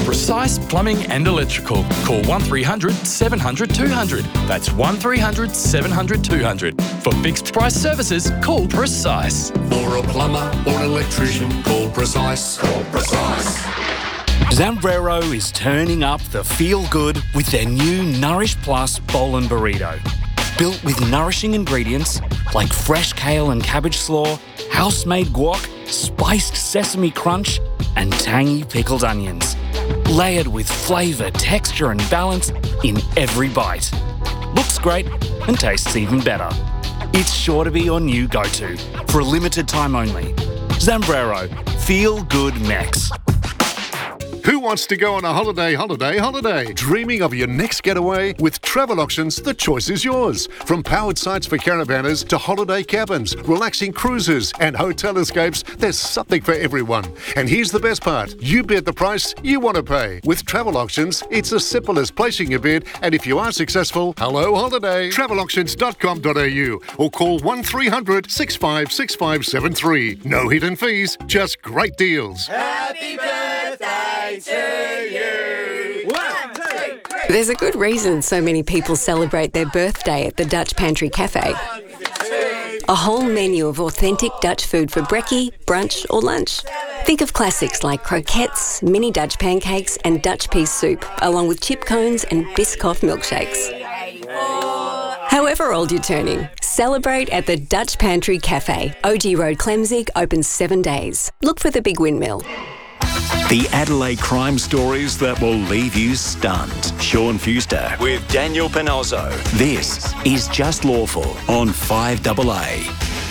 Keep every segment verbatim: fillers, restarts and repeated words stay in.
Precise Plumbing and Electrical. Call one three hundred seven hundred two hundred. That's one three hundred seven hundred two hundred. For fixed price services, call Precise. For a plumber or an electrician, call Precise. Call Precise. Zambrero is turning up the feel-good with their new Nourish Plus Bowl and Burrito. Built with nourishing ingredients like fresh kale and cabbage slaw, house-made guac, spiced sesame crunch, and tangy pickled onions. Layered with flavour, texture and balance in every bite. Looks great and tastes even better. It's sure to be your new go-to for a limited time only. Zambrero, feel good Mex. Who wants to go on a holiday, holiday, holiday? Dreaming of your next getaway? With Travel Options, the choice is yours. From powered sites for caravanners to holiday cabins, relaxing cruises and hotel escapes, there's something for everyone. And here's the best part. You bid the price you want to pay. With Travel Auctions, it's as simple as placing your bid, and if you are successful, hello holiday. travel auctions dot com dot a u or call one three hundred six five six five seven three. No hidden fees, just great deals. Happy birthday to you. One, two, three. There's a good reason so many people celebrate their birthday at the Dutch Pantry Cafe. A whole menu of authentic Dutch food for brekkie, brunch or lunch. Think of classics like croquettes, mini Dutch pancakes and Dutch pea soup, along with chip cones and Biscoff milkshakes. However old you're turning, celebrate at the Dutch Pantry Cafe. O G Road, Clemzig, open seven days. Look for the Big Windmill. The Adelaide crime stories that will leave you stunned. Sean Fuster with Daniel Panozzo. This is Just Lawful on five A A.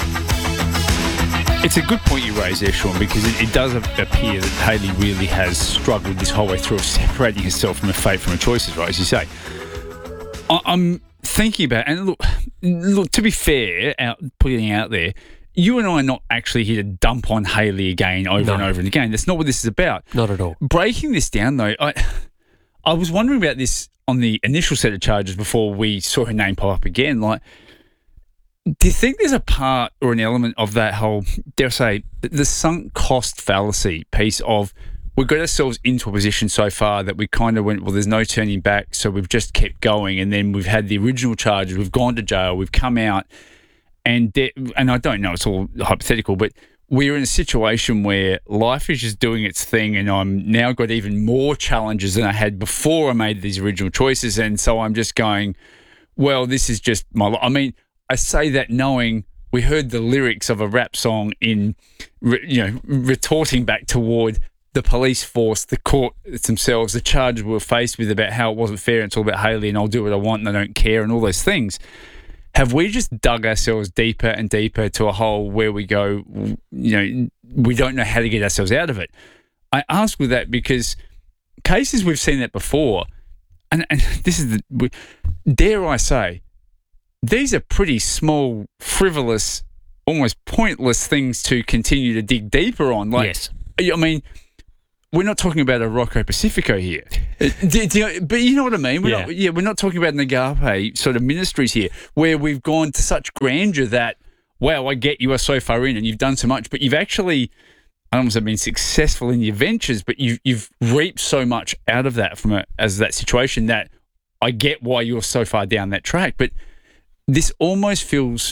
It's a good point you raise there, Sean, because it, it does appear that Hayley really has struggled this whole way through of separating herself from her fate, from her choices, right, as you say. I, I'm thinking about, and look, look, to be fair, out, putting it out there, you and I are not actually here to dump on Hayley again over No. and over and again. That's not what this is about. Not at all. Breaking this down, though, I I was wondering about this on the initial set of charges before we saw her name pop up again. Like, do you think there's a part or an element of that whole, dare I say, the sunk cost fallacy piece of we got ourselves into a position so far that we kind of went, well, there's no turning back, so we've just kept going, and then we've had the original charges, we've gone to jail, we've come out, and de- and I don't know, it's all hypothetical, but we're in a situation where life is just doing its thing, and I'm now got even more challenges than I had before I made these original choices, and so I'm just going, well, this is just my life. I mean, I say that knowing we heard the lyrics of a rap song in, you know, retorting back toward the police force, the court themselves, the charges we were faced with about how it wasn't fair, it's all about Hayley and I'll do what I want and I don't care and all those things. Have we just dug ourselves deeper and deeper to a hole where we go, you know, we don't know how to get ourselves out of it? I ask with that because cases we've seen that before, and, and this is the, dare I say, these are pretty small, frivolous, almost pointless things to continue to dig deeper on. Like, yes. I mean, we're not talking about a Rocco Pacifico here. do, do you, but you know what I mean? We're Yeah. Not, yeah, we're not talking about Nagape sort of ministries here where we've gone to such grandeur that, wow, I get you are so far in and you've done so much, but you've actually, I don't want to say been successful in your ventures, but you've, you've reaped so much out of that from a, as that situation that I get why you're so far down that track. But this almost feels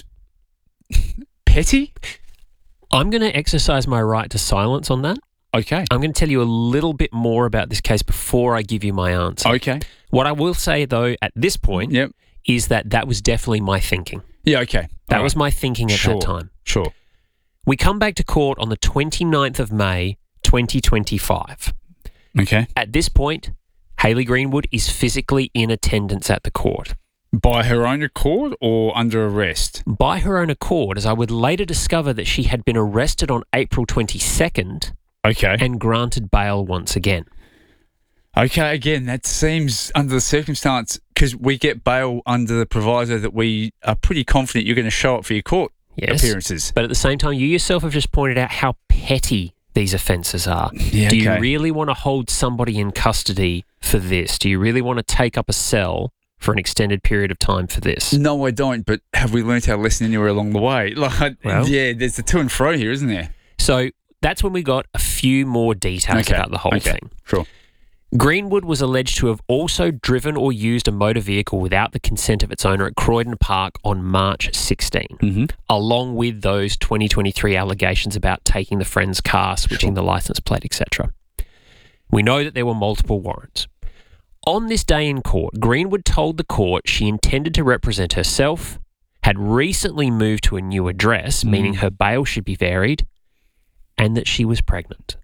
petty. I'm going to exercise my right to silence on that. Okay. I'm going to tell you a little bit more about this case before I give you my answer. Okay. What I will say, though, at this point Yep. is that that was definitely my thinking. Yeah, okay. That All was right. my thinking at Sure. that time. Sure. We come back to court on the twenty-ninth of May, twenty twenty-five. Okay. At this point, Hayley Greenwood is physically in attendance at the court. By her own accord or under arrest? By her own accord, as I would later discover that she had been arrested on April twenty-second Okay. and granted bail once again. Okay, again, that seems under the circumstance, because we get bail under the proviso that we are pretty confident you're going to show up for your court Yes. appearances. But at the same time, you yourself have just pointed out how petty these offences are. Yeah, Do you okay. really want to hold somebody in custody for this? Do you really want to take up a cell for an extended period of time for this? No, I don't, but have we learnt our lesson anywhere along the way? Like, Well- yeah, there's the to and fro here, isn't there? So that's when we got a few more details Okay, about the whole okay. thing. Sure. Greenwood was alleged to have also driven or used a motor vehicle without the consent of its owner at Croydon Park on March sixteenth, Mm-hmm. along with those twenty twenty-three allegations about taking the friend's car, switching Sure. the licence plate, et cetera. We know that there were multiple warrants. On this day in court, Greenwood told the court she intended to represent herself, had recently moved to a new address, Mm. meaning her bail should be varied, and that she was pregnant,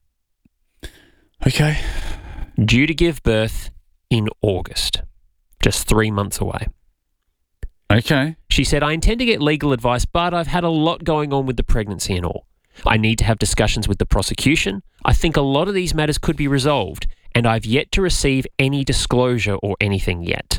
Okay. due to give birth in August, just three months away. Okay. She said, I intend to get legal advice, but I've had a lot going on with the pregnancy and all. I need to have discussions with the prosecution. I think a lot of these matters could be resolved, and I've yet to receive any disclosure or anything yet.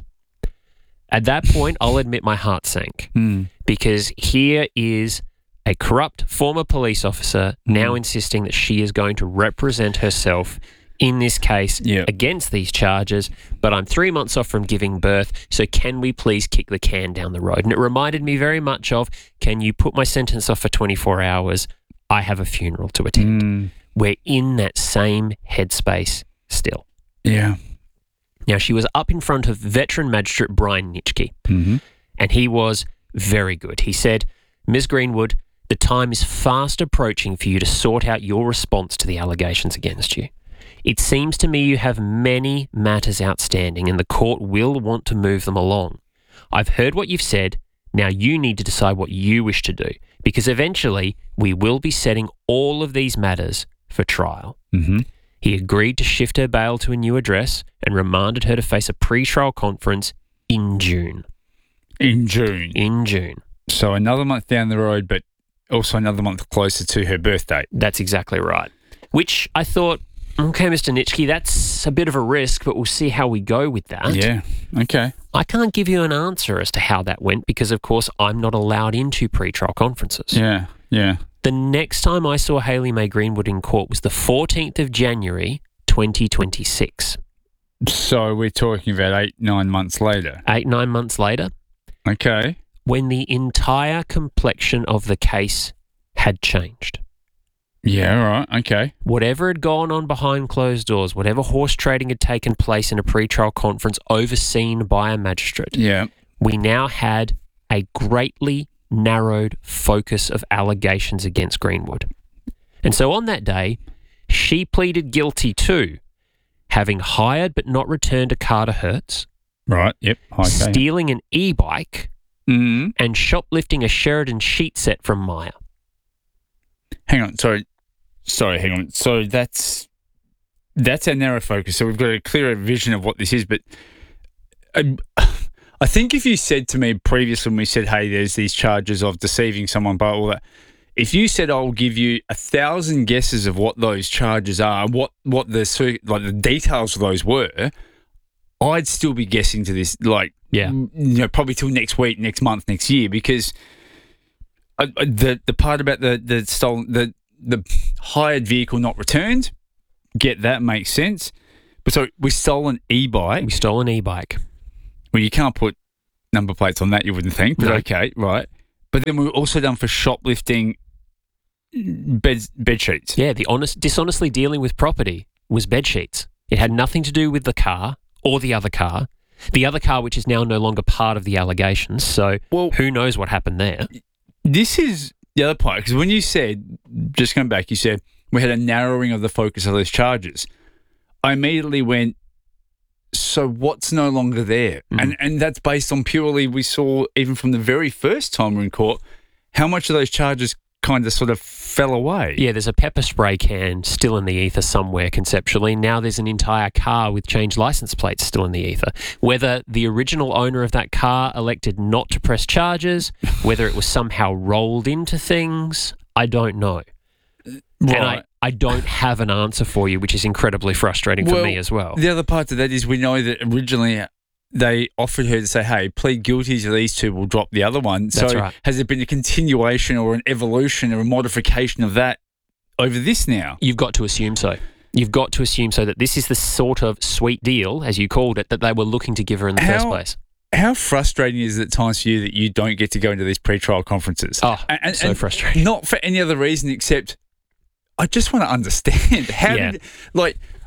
At that point, I'll admit my heart sank, Mm. because here is a corrupt former police officer now insisting that she is going to represent herself in this case Yeah. against these charges, but I'm three months off from giving birth, so can we please kick the can down the road? And it reminded me very much of, can you put my sentence off for twenty-four hours? I have a funeral to attend. Mm. We're in that same headspace still. Yeah. Now, she was up in front of veteran magistrate Brian Nitschke, Mm-hmm. and he was very good. He said, Miz Greenwood, the time is fast approaching for you to sort out your response to the allegations against you. It seems to me you have many matters outstanding, and the court will want to move them along. I've heard what you've said. Now you need to decide what you wish to do, because eventually we will be setting all of these matters for trial. Mm-hmm. He agreed to shift her bail to a new address and remanded her to face a pre-trial conference in June. In June. In June. So another month down the road, but also another month closer to her birth date. That's exactly right. Which I thought, okay, Mister Nitschke, that's a bit of a risk, but we'll see how we go with that. Yeah. Okay. I can't give you an answer as to how that went because, of course, I'm not allowed into pre-trial conferences. Yeah. Yeah. The next time I saw Hayley May Greenwood in court was the fourteenth of January, twenty twenty-six. So we're talking about eight, nine months later. Eight, nine months later, Okay. when the entire complexion of the case had changed. Yeah. All right. Okay. Whatever had gone on behind closed doors, whatever horse trading had taken place in a pre-trial conference overseen by a magistrate, Yeah. we now had a greatly narrowed focus of allegations against Greenwood. And so on that day, she pleaded guilty to having hired but not returned a car to Hertz, Right. Yep. Okay. stealing an e-bike, Mm-hmm. and shoplifting a Sheridan sheet set from Maya. Hang on. Sorry. Sorry. Hang on. So that's that's our narrow focus. So we've got a clearer vision of what this is. But I, I think if you said to me previously when we said, "Hey, there's these charges of deceiving someone," by all that. If you said I'll give you a thousand guesses of what those charges are, what what the cir- like the details of those were, I'd still be guessing to this, like, Yeah. you know, probably till next week, next month, next year, because I, I- the the part about the the stolen the the hired vehicle not returned, get that, makes sense. But so we stole an e-bike. We stole an e-bike. Well, you can't put number plates on that, you wouldn't think, but No. okay, right. But then we were also done for shoplifting bed bed sheets. Yeah, the honest, dishonestly dealing with property was bed sheets. It had nothing to do with the car or the other car. The other car, which is now no longer part of the allegations. So Well, who knows what happened there? this is the other part, because when you said, just going back, you said we had a narrowing of the focus of those charges. I immediately went, so what's no longer there? Mm. And and that's based on purely, we saw even from the very first time we're in court, how much of those charges kind of sort of fell away. Yeah, there's a pepper spray can still in the ether somewhere conceptually. Now there's an entire car with changed license plates still in the ether. Whether the original owner of that car elected not to press charges, whether it was somehow rolled into things, I don't know. Right. And I, I don't have an answer for you, which is incredibly frustrating for Well, me as well. The other part of that is we know that originally they offered her to say, hey, plead guilty to these two, we'll drop the other one. That's so right. has there been a continuation or an evolution or a modification of that over this now? You've got to assume so. You've got to assume so that this is the sort of sweet deal, as you called it, that they were looking to give her in the How- first place. How frustrating is it at times for you that you don't get to go into these pre-trial conferences? Oh, so frustrating. Not for any other reason except I just want to understand how Yeah. did, like,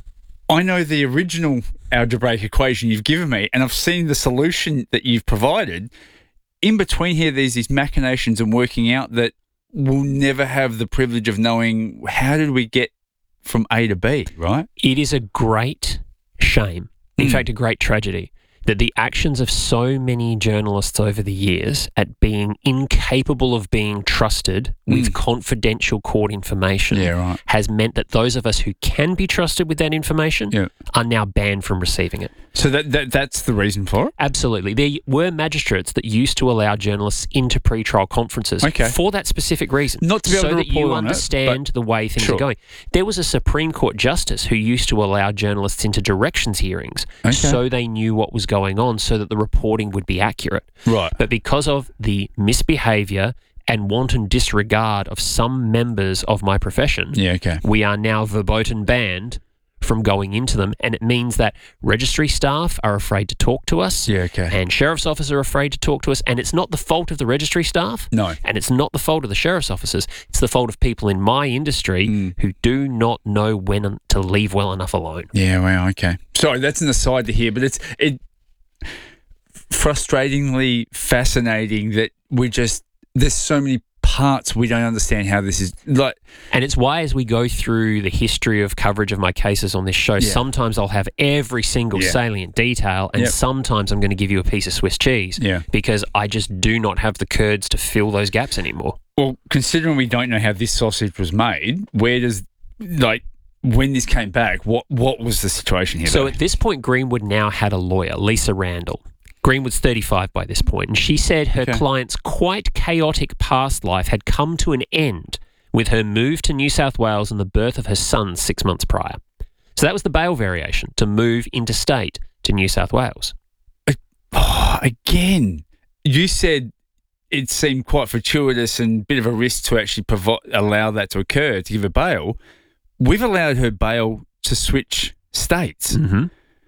I know the original algebraic equation you've given me, and I've seen the solution that you've provided. In between here, there's these machinations and working out that we'll never have the privilege of knowing how did we get from A to B, right? It is a great shame, in Mm. fact, a great tragedy, that the actions of so many journalists over the years at being incapable of being trusted with Mm. confidential court information Yeah, right. has meant that those of us who can be trusted with that information Yeah. are now banned from receiving it. So that, that that's the reason for it? Absolutely. There were magistrates that used to allow journalists into pre-trial conferences Okay. for that specific reason. Not to be able so to that you report on it, understand but- the way things Sure. are going. There was a Supreme Court justice who used to allow journalists into directions hearings Okay. so they knew what was going on, so that the reporting would be accurate. Right. But because of the misbehaviour and wanton disregard of some members of my profession, Yeah, okay. we are now verboten banned from going into them, and it means that registry staff are afraid to talk to us, Yeah, okay. and sheriff's officers are afraid to talk to us, and it's not the fault of the registry staff, No. and it's not the fault of the sheriff's officers, it's the fault of people in my industry Mm. who do not know when to leave well enough alone. Yeah, well, okay. Sorry, that's an aside to here, but it's it frustratingly fascinating that we just there's so many parts we don't understand how this is like. And it's why, as we go through the history of coverage of my cases on this show, Yeah. sometimes I'll have every single Yeah. salient detail, and Yep. sometimes I'm going to give you a piece of Swiss cheese Yeah. because I just do not have the curds to fill those gaps anymore. Well, considering we don't know how this sausage was made, where does like when this came back, what what was the situation here? So though? at this point, Greenwood now had a lawyer, Lisa Randall. Greenwood's thirty-five by this point, and she said her Okay. client's quite chaotic past life had come to an end with her move to New South Wales and the birth of her son six months prior. So that was the bail variation, to move interstate to New South Wales. Oh, again, you said it seemed quite fortuitous and a bit of a risk to actually provi- allow that to occur, to give her bail. We've allowed her bail to switch states. Mm-hmm.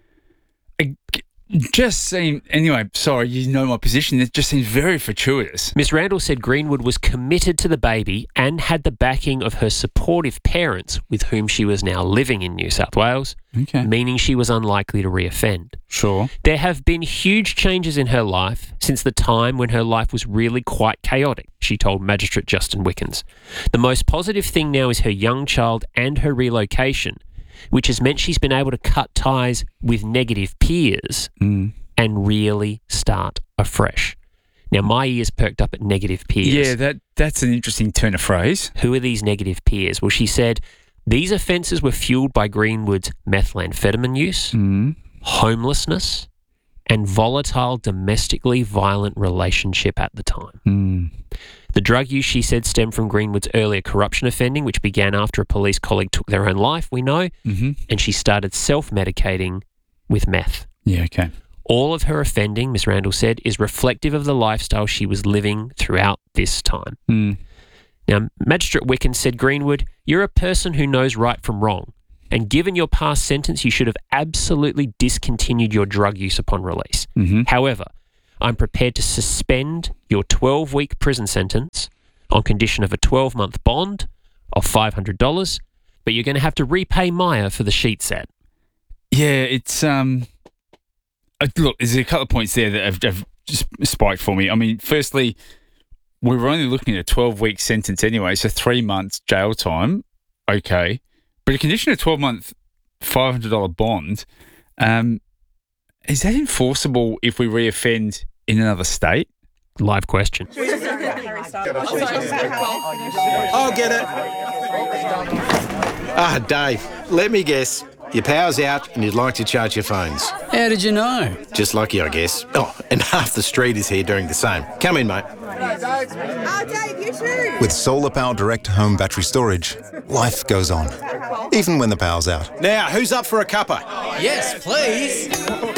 It just seemed, anyway, sorry, you know my position, it just seems very fortuitous. Miss Randall said Greenwood was committed to the baby and had the backing of her supportive parents, with whom she was now living in New South Wales, Okay. meaning she was unlikely to reoffend. Sure. There have been huge changes in her life since the time when her life was really quite chaotic, she told Magistrate Justin Wickens. The most positive thing now is her young child and her relocation, which has meant she's been able to cut ties with negative peers Mm. and really start afresh. Now, my ears perked up at negative peers. Yeah, that that's an interesting turn of phrase. Who are these negative peers? Well, she said these offences were fueled by Greenwood's methamphetamine use, Mm. homelessness, and volatile domestically violent relationship at the time. Mm. The drug use, she said, stemmed from Greenwood's earlier corruption offending, which began after a police colleague took their own life, we know, Mm-hmm. and she started self-medicating with meth. Yeah, okay. All of her offending, Miss Randall said, is reflective of the lifestyle she was living throughout this time. Mm. Now, Magistrate Wickens said, Greenwood, you're a person who knows right from wrong, and given your past sentence, you should have absolutely discontinued your drug use upon release. Mm-hmm. However, I'm prepared to suspend your twelve-week prison sentence on condition of a twelve-month bond of five hundred dollars, but you're going to have to repay Maya for the sheet set. Yeah, it's um. uh, Look, there's a couple of points there that have, have just spiked for me. I mean, firstly, we were only looking at a twelve-week sentence anyway, so three months jail time. Okay, but a condition of twelve-month, five hundred dollar bond. Um, is that enforceable if we reoffend in another state? Live question. I'll get it. Ah, Dave, let me guess. Your power's out and you'd like to charge your phones. How did you know? Just lucky, I guess. Oh, and half the street is here doing the same. Come in, mate. Oh, Dave, you too. With Solar Power Direct home battery storage, life goes on, even when the power's out. Now, who's up for a cuppa? Yes, please.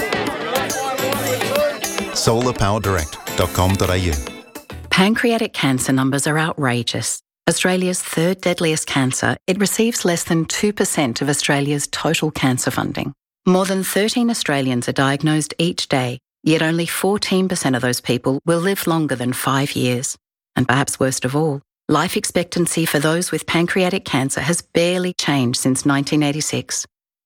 solar power direct dot com dot a u. Pancreatic cancer numbers are outrageous. Australia's third deadliest cancer, it receives less than two percent of Australia's total cancer funding. More than thirteen Australians are diagnosed each day, yet only fourteen percent of those people will live longer than five years. And perhaps worst of all, life expectancy for those with pancreatic cancer has barely changed since nineteen eighty-six.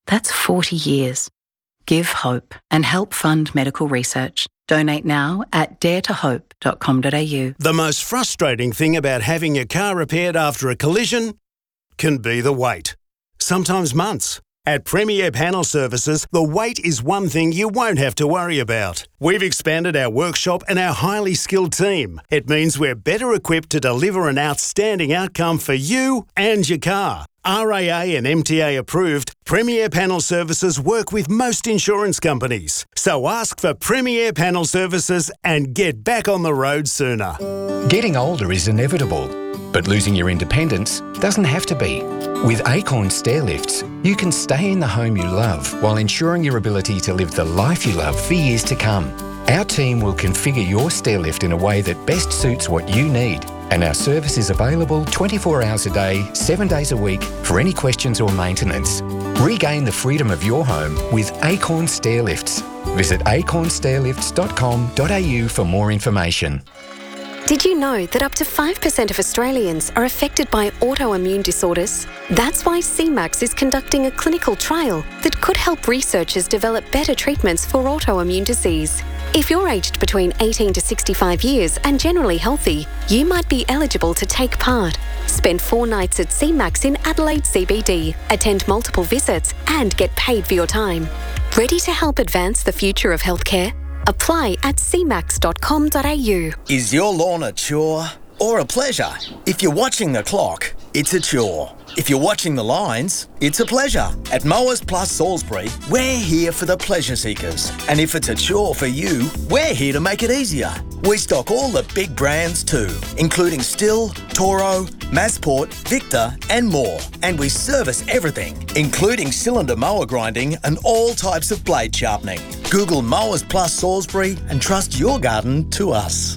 That's forty years. Give hope and help fund medical research. Donate now at dare to hope dot com dot a u. The most frustrating thing about having your car repaired after a collision can be the wait. Sometimes months. At Premier Panel Services, the wait is one thing you won't have to worry about. We've expanded our workshop and our highly skilled team. It means we're better equipped to deliver an outstanding outcome for you and your car. R A A and M T A approved, Premier Panel Services work with most insurance companies. So ask for Premier Panel Services and get back on the road sooner. Getting older is inevitable, but losing your independence doesn't have to be. With Acorn Stairlifts, you can stay in the home you love while ensuring your ability to live the life you love for years to come. Our team will configure your stairlift in a way that best suits what you need, and our service is available twenty-four hours a day, seven days a week for any questions or maintenance. Regain the freedom of your home with Acorn Stairlifts. Visit acorn stairlifts dot com dot a u for more information. Did you know that up to five percent of Australians are affected by autoimmune disorders? That's why C MAX is conducting a clinical trial that could help researchers develop better treatments for autoimmune disease. If you're aged between eighteen to sixty-five years and generally healthy, you might be eligible to take part. Spend four nights at C MAX in Adelaide C B D, attend multiple visits and get paid for your time. Ready to help advance the future of healthcare? Apply at c max dot com dot a u. Is your lawn a chore or a pleasure? If you're watching the clock, it's a chore. If you're watching the lines, it's a pleasure. At Mowers Plus Salisbury, we're here for the pleasure seekers. And if it's a chore for you, we're here to make it easier. We stock all the big brands too, including Stihl, Toro, Massport, Victor and more. And we service everything, including cylinder mower grinding and all types of blade sharpening. Google Mowers Plus Salisbury and trust your garden to us.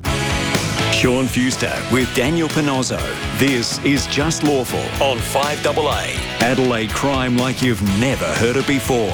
Sean Fuster with Daniel Panozzo. This is Just Lawful on five A A. Adelaide crime like you've never heard it before.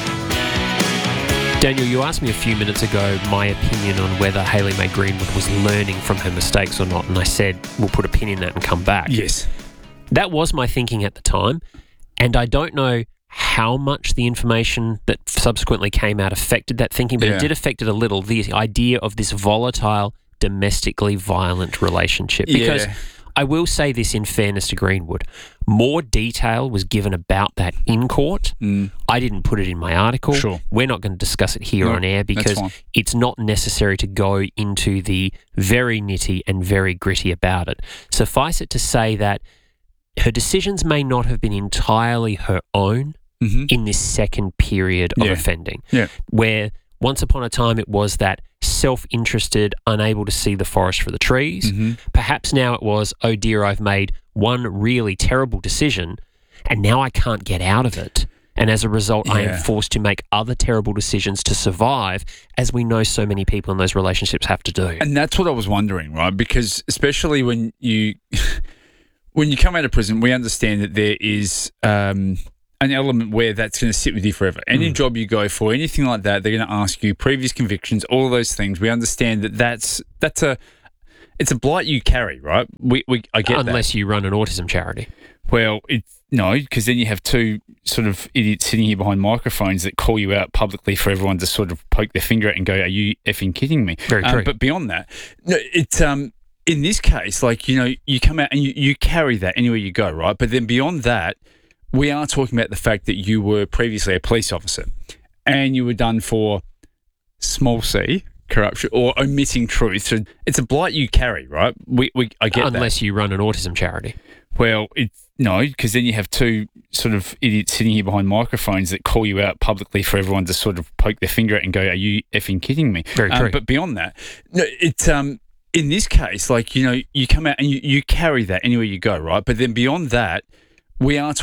Daniel, you asked me a few minutes ago my opinion on whether Hayley Mae Greenwood was learning from her mistakes or not, and I said we'll put a pin in that and come back. Yes. That was my thinking at the time, and I don't know how much the information that subsequently came out affected that thinking, but Yeah. it did affect it a little, the idea of this volatile, domestically violent relationship. Because Yeah. I will say this in fairness to Greenwood, more detail was given about that in court. Mm. I didn't put it in my article. Sure. We're not going to discuss it here No, on air that's because fine. it's not necessary to go into the very nitty and very gritty about it. Suffice it to say that her decisions may not have been entirely her own Mm-hmm. in this second period of Yeah. offending, Yeah. where once upon a time it was that self-interested, unable to see the forest for the trees. Mm-hmm. Perhaps now it was, oh dear, I've made one really terrible decision and now I can't get out of it. And as a result, I Yeah. am forced to make other terrible decisions to survive, as we know so many people in those relationships have to do. And that's what I was wondering, right? Because especially when you when you come out of prison, we understand that there is um, an element where that's going to sit with you forever. Any Mm. job you go for, anything like that, they're going to ask you previous convictions, all of those things. We understand that that's that's a it's a blight you carry, right? We we I get that. Unless you run an autism charity. Well, it's no, because then you have two sort of idiots sitting here behind microphones that call you out publicly for everyone to sort of poke their finger at and go, "Are you effing kidding me?" Very um, true. But beyond that, no, it's um in this case, like you know, you come out and you, you carry that anywhere you go, right? But then beyond that, we are talking about the fact that you were previously a police officer and you were done for small c corruption or omitting truth. So it's a blight you carry, right? We we I get that. Unless you run an autism charity. Well, it's no, because then you have two sort of idiots sitting here behind microphones that call you out publicly for everyone to sort of poke their finger at and go, "Are you effing kidding me?" Very Um, true. but beyond that, no, it's um in this case, like you know, you come out and you, you carry that anywhere you go, right? But then beyond that, we are talking